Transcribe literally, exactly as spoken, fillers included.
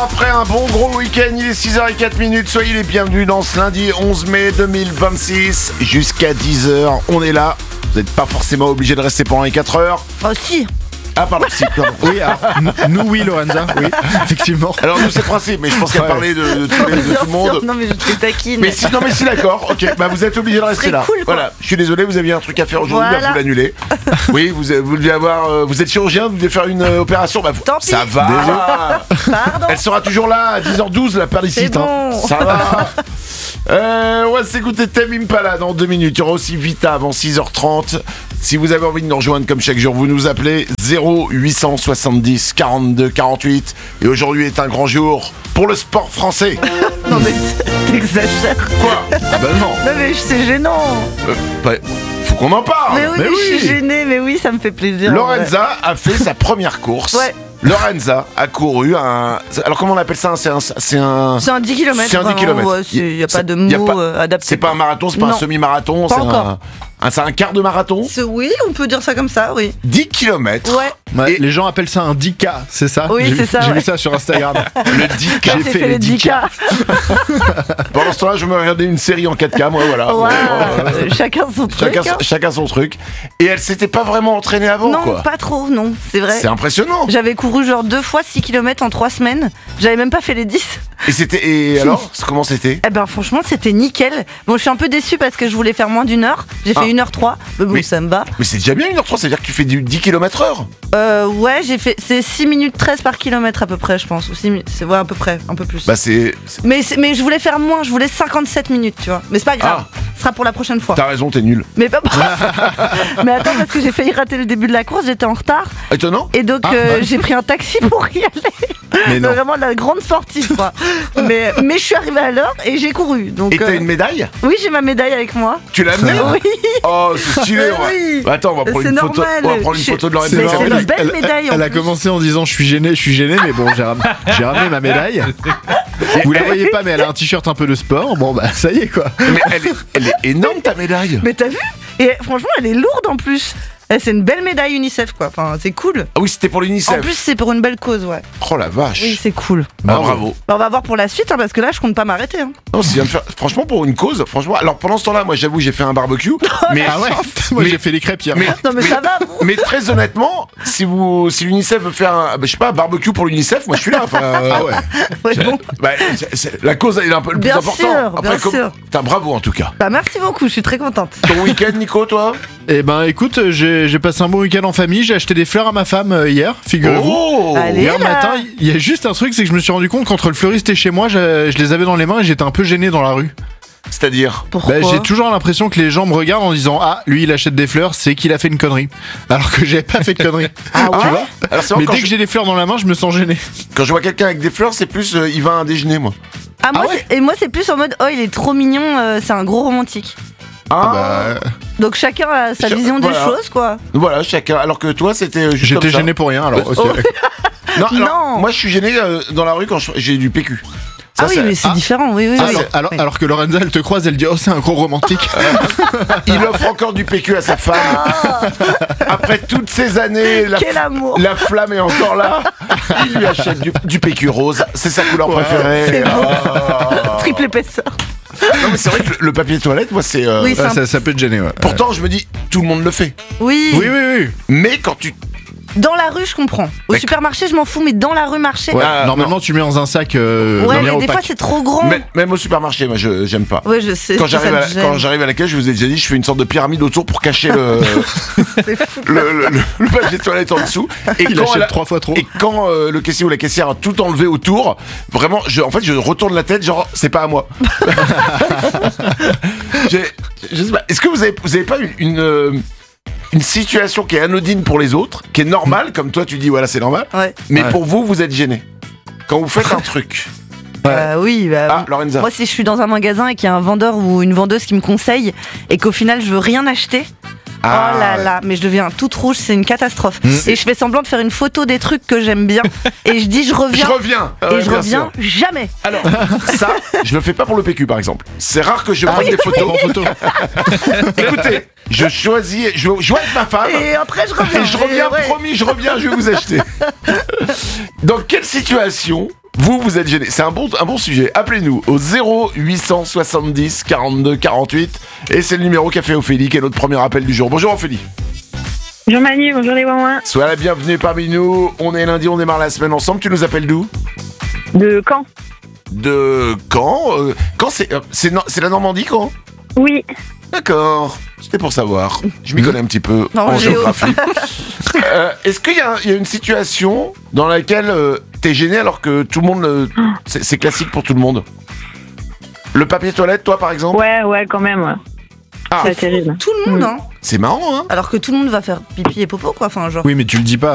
après un bon gros week-end, il est six heures zéro quatre minutes. Soyez les bienvenus dans ce lundi onze mai deux mille vingt-six. Jusqu'à dix heures, on est là. Vous n'êtes pas forcément obligé de rester pendant les quatre heures. Oh si. Ah pardon, si, pardon. Oui, alors, nous oui Lorenza, oui, effectivement. Alors nous c'est le principe, mais je pense qu'à Ouais. parler de, de, tout, de Bien tout le monde. sûr, non mais je te taquine. Mais si, non mais si d'accord, ok, bah vous êtes obligé de rester serait là. cool, quoi. Voilà, je suis désolé, vous aviez un truc à faire aujourd'hui, Voilà. bah, vous l'annulez. Oui, vous, vous devez avoir, euh, vous êtes chirurgien, vous devez faire une euh, opération, bah vous- Tant pis. ça va. Pardon. Elle sera toujours là à dix heures douze, la palicite. C'est bon. Hein. Ça va. Euh, on va s'écouter Tame Impala dans deux minutes. Il y aura aussi Vita avant six heures trente. Si vous avez envie de nous rejoindre comme chaque jour, vous nous appelez zéro huit cent soixante-dix quarante-deux quarante-huit. Et aujourd'hui est un grand jour pour le sport français. Non mais t'exagères. Quoi? Ah bah non. Non mais c'est gênant. Euh, bah, faut qu'on en parle. Mais oui, mais mais oui. je suis gênée, mais oui, ça me fait plaisir. Lorenza a fait sa première course. Ouais. Lorenza a couru un... Alors comment on appelle ça? C'est un... C'est un... C'est un dix kilomètres. C'est un dix kilomètres. Il n'y a C'est- pas de y a mots pas- euh, adaptés. C'est pas un marathon, c'est pas Non. un semi-marathon. Pas C'est encore. un... un- c'est un quart de marathon. C'est- Oui, on peut dire ça comme ça, oui. dix kilomètres. Ouais. Ouais, Et- les gens appellent ça un dix K, c'est ça? Oui, J'ai- c'est ça, J'ai ouais. vu ça sur Instagram. Le dix K. J'ai fait les dix K. Pendant ce temps-là, je me regardais une série en quatre K, moi, voilà. Ouais, Euh, chacun son truc. Chacun, hein. chacun son truc. Et elle s'était pas vraiment entraînée avant, Non, quoi. pas trop, non, c'est vrai. C'est impressionnant. J'avais couru genre deux fois six kilomètres en trois semaines. J'avais même pas fait les dix. Et c'était. Et alors, comment c'était? Eh ben franchement, c'était nickel. Bon, je suis un peu déçue parce que je voulais faire moins d'une heure. J'ai fait Ah. une heure trois. Mais bon, Oui. ça me va. Mais c'est déjà bien une heure trente, c'est-à-dire que tu fais du dix kilomètres heure. Euh, ouais, j'ai fait. C'est six minutes treize par kilomètre à peu près, je pense. Ou six minutes. C'est ouais, à peu près, un peu plus. Bah, c'est. c'est- Mais, c'est- mais je voulais faire moins, je voulais cinquante-sept minutes, tu vois. Mais c'est pas grave, ce sera pour la prochaine fois. T'as raison, t'es nul. Mais pas. Mais attends, parce que j'ai failli rater le début de la course, j'étais en retard. Étonnant. Et donc, Ah, euh, ouais. j'ai pris un taxi pour y aller. Mais non. Vraiment la grande sortie, quoi. mais, mais je suis arrivée à l'heure et j'ai couru. Donc, Et t'as euh, une médaille? oui, j'ai ma médaille avec moi. Tu l'as amenée? Oui. Oh, c'est stylé, on va- Oui. Bah, attends, on va prendre C'est une photo. normal. On va prendre une Je- photo de C'est Lorenza. c'est Carré. une belle elle, médaille, en Elle a plus. commencé en disant je suis gêné, je suis gêné, mais bon, j'ai ram- j'ai ramené ma médaille. Vous la voyez pas, mais elle a un t-shirt un peu de sport. Bon, bah, ça y est, quoi. Mais elle est, elle est énorme, ta médaille. Mais t'as vu? Et franchement, elle est lourde en plus. Eh, C'est une belle médaille UNICEF, quoi. Enfin, c'est cool. Ah oui, c'était pour En l'UNICEF. plus, c'est pour une belle cause, ouais. Oh la vache. Oui, c'est cool. Ah, bravo. Bah, on va voir pour la suite, hein, parce que là, je compte pas m'arrêter. Hein. Non, c'est bien de faire- Franchement, pour une cause, franchement. Alors pendant ce temps-là, moi, j'avoue, j'ai fait un barbecue. mais, Ah ouais. Moi, Mais- j'ai fait les crêpes hier. mais, Non, mais, ça va. bon. mais très honnêtement, si vous, si l'UNICEF veut faire, un, bah, je sais pas, un barbecue pour l'UNICEF, moi, je suis là. Enfin, euh, Ah ouais. Ouais, bon. bah, c'est- c'est- la cause, elle est un peu le plus Bien important. sûr, bien comme- sûr. Putain, bravo en tout cas. Bah, merci beaucoup, je suis très contente. Ton week-end, Nico, toi? Eh ben, écoute, j'ai j'ai passé un bon week-end en famille. J'ai acheté des fleurs à ma femme euh, hier, figurez-vous. Oh. Allez. Hier là. matin, il y a juste un truc, c'est que je me suis rendu compte qu'entre le fleuriste et chez moi, je, je les avais dans les mains et j'étais un peu gêné dans la rue. C'est-à-dire? Pourquoi? Bah, j'ai toujours l'impression que les gens me regardent en disant ah lui il achète des fleurs, c'est qu'il a fait une connerie. Alors que j'ai pas fait de connerie. Ah ouais? Tu vois? Alors c'est vrai, Mais quand, dès je, que j'ai des fleurs dans la main, je me sens gêné. quand je vois quelqu'un avec des fleurs, c'est plus, euh, il va à un déjeuner, moi. Ah, moi, Ah ouais c'est- et moi, c'est plus en mode, oh, il est trop mignon, euh, c'est un gros romantique. Ah, Bah, Donc chacun a sa Cha- vision voilà. des choses, quoi. Voilà, chacun. Alors que toi, c'était euh, juste j'étais comme ça. gêné pour rien. Alors ok. Oh. Non, alors, Non. moi, je suis gêné euh, dans la rue quand je- j'ai du P Q. Ça, ah oui, c'est- mais c'est ah. différent, oui, oui. Ah, oui. alors, alors, Oui. alors que Lorenza elle te croise, elle dit oh c'est un gros romantique. Il offre encore du P Q à sa femme. Après toutes ces années, la, Quel amour. la flamme est encore là. Il lui achète du, du P Q rose. C'est sa couleur préférée. C'est beau. Ah. Triple épaisseur. Non, mais c'est vrai que le, le papier toilette, moi, c'est. euh, Oui, c'est Ouais, un- ça, ça peut te gêner. Ouais. Pourtant, je me dis, tout le monde le fait. Oui. Oui oui oui. Mais quand tu. Dans la rue, je comprends. Au Mais- supermarché, je m'en fous, mais dans la rue, marché. Ouais, Ah, normalement tu mets dans un sac. Euh, Ouais, dans mais les des fois, opaques. c'est trop grand. Même, même au supermarché, moi, je j'aime pas. Ouais, je sais. Quand ça j'arrive, te à la, gêne. quand j'arrive à la caisse, je vous ai déjà dit, je fais une sorte de pyramide autour pour cacher le, le, le, le- le papier toilette en dessous. Et Il quand, achète elle a- trois fois trop. et quand euh, le caissier ou la caissière a tout enlevé autour, vraiment, je, en fait, je retourne la tête, genre, c'est pas à moi. J'ai- je sais pas. Est-ce que vous avez, vous avez pas une, une, euh, une situation qui est anodine pour les autres, qui est normale, comme toi tu dis, voilà, c'est normal, Ouais. mais Ouais. pour vous, vous êtes gêné quand vous faites un truc. Bah oui, bah, Ah, Lorenza. moi, si je suis dans un magasin et qu'il y a un vendeur ou une vendeuse qui me conseille et qu'au final, je veux rien acheter. Ah, oh là ouais. là, mais je deviens toute rouge, c'est une catastrophe. Mmh. Et je fais semblant de faire une photo des trucs que j'aime bien et je dis je Je reviens. reviens. Ah et ouais, je bien reviens sûr. jamais. Alors, ça, je le fais pas pour le P Q, par exemple. C'est rare que je Ah prenne oui, des photos. En photo. Écoutez, je choisis, je, je joue avec ma femme. Et après je reviens. Et je reviens, Et ouais. promis, je reviens, je vais vous acheter. Dans quelle situation Vous, vous êtes gêné. C'est un bon, un bon sujet. Appelez-nous au zéro huit cent soixante-dix quarante-deux quarante-huit. Et c'est le numéro qu'a fait Ophélie, qui est notre premier appel du jour. Bonjour Ophélie. Bonjour Manu, bonjour les Wouin. Sois la bienvenue parmi nous. On est lundi, on démarre la semaine ensemble. Tu nous appelles d'où? De Caen. De Caen euh, Caen, c'est, euh, c'est, no- c'est la Normandie, Caen? Oui. D'accord. C'était pour savoir. Je m'y connais un petit peu Non, en Géo. géographie. Euh, est-ce qu'il y a, il y a une situation dans laquelle euh, t'es gêné alors que tout le monde... euh, c'est, c'est classique pour tout le monde? Le papier toilette, toi, par exemple? Ouais, ouais, quand même. Ouais. Ah, C'est terrible. Tout le monde, Mm. hein. c'est marrant, hein? Alors que tout le monde va faire pipi et popo, quoi. Enfin, genre. Oui, mais tu le dis pas.